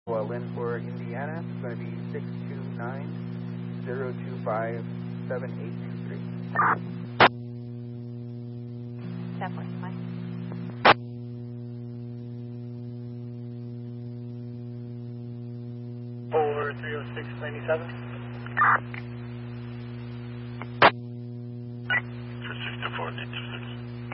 Well, in for Indiana, it's going to be 629-025-7823. Definitely fine. 430697.